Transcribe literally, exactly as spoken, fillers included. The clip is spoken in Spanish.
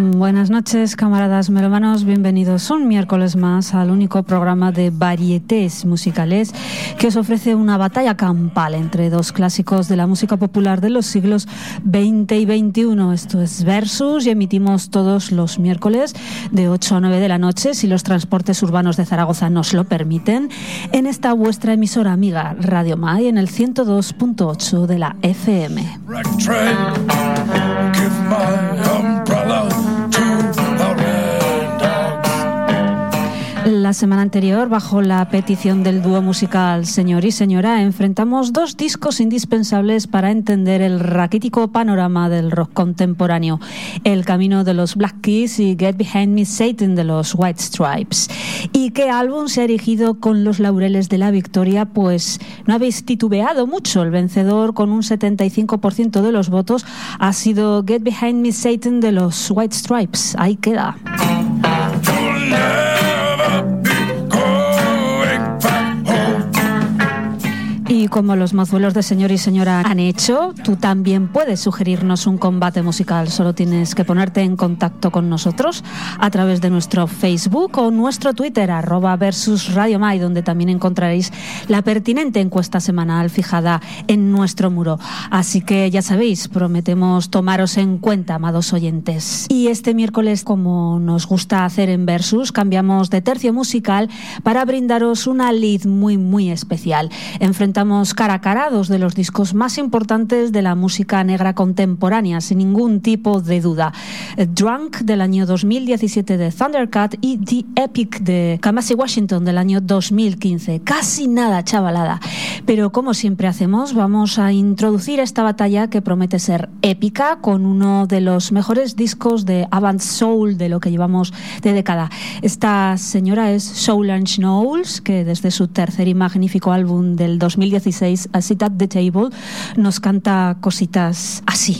Buenas noches, camaradas melómanos, bienvenidos un miércoles más al único programa de varietés musicales que os ofrece una batalla campal entre dos clásicos de la música popular de los siglos veinte y veintiuno. Esto es Versus y emitimos todos los miércoles de ocho a nueve de la noche, si los transportes urbanos de Zaragoza nos lo permiten, en esta vuestra emisora amiga Radio Mai en el ciento dos punto ocho de la F M. La semana anterior, bajo la petición del dúo musical Señor y Señora, enfrentamos dos discos indispensables para entender el raquítico panorama del rock contemporáneo: El camino de los Black Keys y Get Behind Me Satan de los White Stripes. ¿Y qué álbum se ha erigido con los laureles de la victoria? Pues no habéis titubeado mucho. El vencedor, con un setenta y cinco por ciento de los votos, ha sido Get Behind Me Satan de los White Stripes. Ahí queda. Y como los mozuelos de Señor y Señora han hecho, tú también puedes sugerirnos un combate musical. Solo tienes que ponerte en contacto con nosotros a través de nuestro Facebook o nuestro Twitter, arroba versus Radio Mai, donde también encontraréis la pertinente encuesta semanal fijada en nuestro muro. Así que ya sabéis, prometemos tomaros en cuenta, amados oyentes. Y este miércoles, como nos gusta hacer en Versus, cambiamos de tercio musical para brindaros una lead muy muy especial. Enfrentamos cara a cara dos de los discos más importantes de la música negra contemporánea, sin ningún tipo de duda: Drunk del año dos mil diecisiete de Thundercat y The Epic de Kamasi Washington del año dos mil quince. Casi nada chavalada, pero como siempre hacemos, vamos a introducir esta batalla que promete ser épica con uno de los mejores discos de avant soul de lo que llevamos de década. Esta señora es Solange Knowles, que desde su tercer y magnífico álbum del dos mil dieciséis, A Seat at the Table, nos canta cositas así.